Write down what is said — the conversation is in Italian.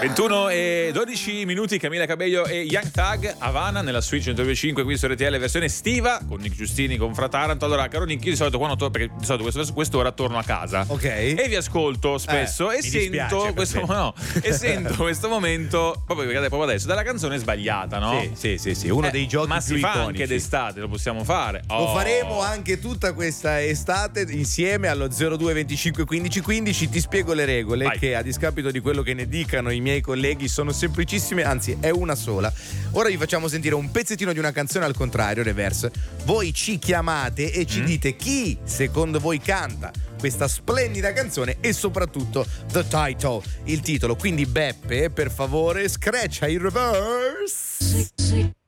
21 e 12 minuti, Camilla Cabello e Young Thug, Havana nella Switch 105 qui su RTL versione estiva con Nick Giustini, con Fra Taranto. Allora, caro Nick, io di solito quando perché di solito quest'ora torno a casa, ok, e vi ascolto spesso e sento questo momento proprio adesso della canzone sbagliata, no? Sì, uno dei giochi ma più si fa iconici. anche d'estate, lo possiamo fare. Lo faremo anche tutta questa estate insieme allo 02 25 15 15. Ti spiego le regole. Vai. Che a discapito di quello che ne dicano i miei colleghi sono semplicissime, anzi è una sola. Ora vi facciamo sentire un pezzettino di una canzone al contrario, reverse. Voi ci chiamate e ci dite chi secondo voi canta questa splendida canzone e soprattutto the title, il titolo. Quindi Beppe, per favore, screccia il reverse.